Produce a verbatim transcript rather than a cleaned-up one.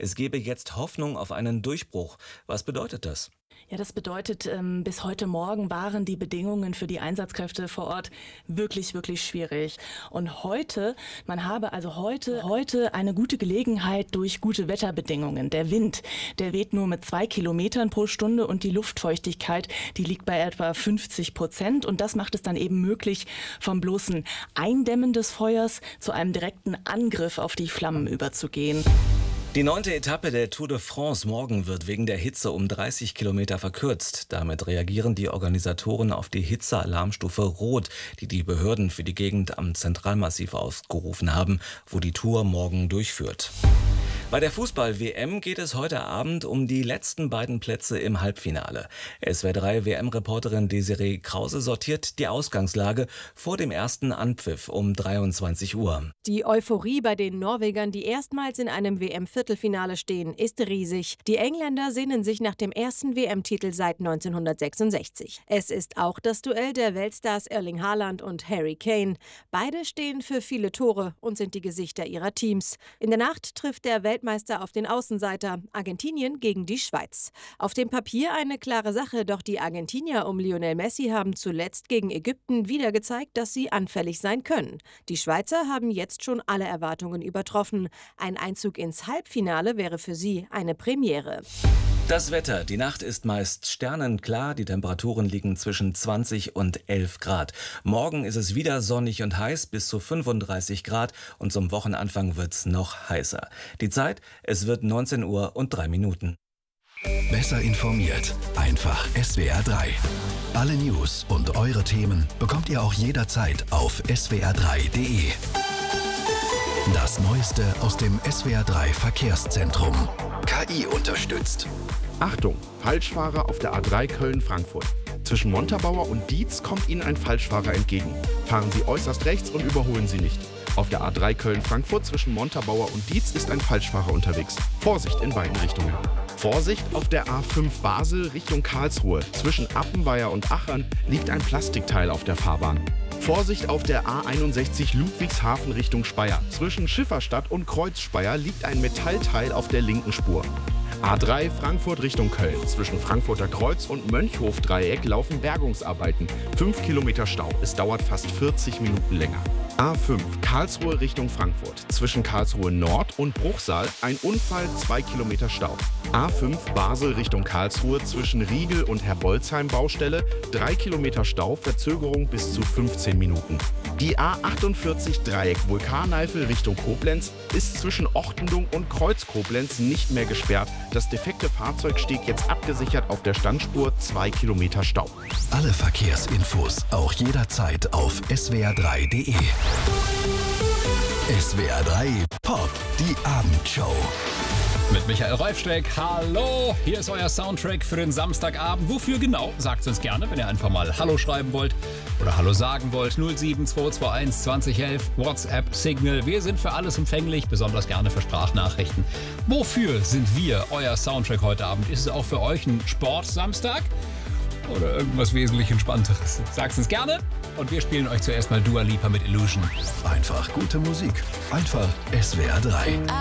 Es gebe jetzt Hoffnung auf einen Durchbruch. Was bedeutet das? Ja, das bedeutet, ähm, bis heute Morgen waren die Bedingungen für die Einsatzkräfte vor Ort wirklich, wirklich schwierig. Und heute, man habe also heute, heute eine gute Gelegenheit durch gute Wetterbedingungen. Der Wind, der weht nur mit zwei Kilometern pro Stunde und die Luftfeuchtigkeit, die liegt bei etwa fünfzig Prozent. Und das macht es dann eben möglich, vom bloßen Eindämmen des Feuers zu einem direkten Angriff auf die Flammen überzugehen. Die neunte Etappe der Tour de France morgen wird wegen der Hitze um dreißig Kilometer verkürzt. Damit reagieren die Organisatoren auf die Hitzealarmstufe Rot, die die Behörden für die Gegend am Zentralmassiv ausgerufen haben, wo die Tour morgen durchführt. Bei der Fußball-W M geht es heute Abend um die letzten beiden Plätze im Halbfinale. S W R drei W M-Reporterin Desiree Krause sortiert die Ausgangslage vor dem ersten Anpfiff um dreiundzwanzig Uhr. Die Euphorie bei den Norwegern, die erstmals in einem W M-Viertelfinale stehen, ist riesig. Die Engländer sehnen sich nach dem ersten W M-Titel seit neunzehnhundertsechsundsechzig. Es ist auch das Duell der Weltstars Erling Haaland und Harry Kane. Beide stehen für viele Tore und sind die Gesichter ihrer Teams. In der Nacht trifft der Weltmeister Meister auf den Außenseiter, Argentinien gegen die Schweiz. Auf dem Papier eine klare Sache, doch die Argentinier um Lionel Messi haben zuletzt gegen Ägypten wieder gezeigt, dass sie anfällig sein können. Die Schweizer haben jetzt schon alle Erwartungen übertroffen. Ein Einzug ins Halbfinale wäre für sie eine Premiere. Das Wetter. Die Nacht ist meist sternenklar. Die Temperaturen liegen zwischen zwanzig und elf Grad. Morgen ist es wieder sonnig und heiß, bis zu fünfunddreißig Grad. Und zum Wochenanfang wird es noch heißer. Die Zeit, es wird neunzehn Uhr und drei Minuten. Besser informiert. Einfach S W R drei. Alle News und eure Themen bekommt ihr auch jederzeit auf S W R drei punkt de. Das Neueste aus dem S W R drei Verkehrszentrum. K I unterstützt. Achtung, Falschfahrer auf der A drei Köln-Frankfurt. Zwischen Montabaur und Dietz kommt Ihnen ein Falschfahrer entgegen. Fahren Sie äußerst rechts und überholen Sie nicht. Auf der A drei Köln-Frankfurt zwischen Montabaur und Dietz ist ein Falschfahrer unterwegs. Vorsicht in beiden Richtungen. Vorsicht, auf der A fünf Basel Richtung Karlsruhe. Zwischen Appenweier und Achern liegt ein Plastikteil auf der Fahrbahn. Vorsicht auf der A einundsechzig Ludwigshafen Richtung Speyer. Zwischen Schifferstadt und Kreuzspeyer liegt ein Metallteil auf der linken Spur. A drei Frankfurt Richtung Köln. Zwischen Frankfurter Kreuz und Mönchhof-Dreieck laufen Bergungsarbeiten. Fünf Kilometer Stau. Es dauert fast vierzig Minuten länger. A fünf Karlsruhe Richtung Frankfurt. Zwischen Karlsruhe Nord und Bruchsal ein Unfall, zwei Kilometer Stau. A fünf Basel Richtung Karlsruhe. Zwischen Riegel und Herbolzheim Baustelle. drei Kilometer Stau, Verzögerung bis zu fünfzehn Minuten. Die A achtundvierzig Dreieck Vulkaneifel Richtung Koblenz ist zwischen Ochtendung und Kreuz Koblenz nicht mehr gesperrt. Das defekte Fahrzeug steht jetzt abgesichert auf der Standspur, zwei Kilometer Stau. Alle Verkehrsinfos auch jederzeit auf S W R drei punkt de. S W R drei Pop, die Abendshow. Mit Michael Reufsteck. Hallo, hier ist euer Soundtrack für den Samstagabend. Wofür genau? Sagt es uns gerne, wenn ihr einfach mal Hallo schreiben wollt oder Hallo sagen wollt. null sieben zwei zwei eins zwanzig elf, WhatsApp, Signal. Wir sind für alles empfänglich, besonders gerne für Sprachnachrichten. Wofür sind wir euer Soundtrack heute Abend? Ist es auch für euch ein Sportsamstag? Oder irgendwas wesentlich Entspannteres? Sagt es uns gerne. Und wir spielen euch zuerst mal Dua Lipa mit Illusion. Einfach gute Musik. Einfach S W R drei.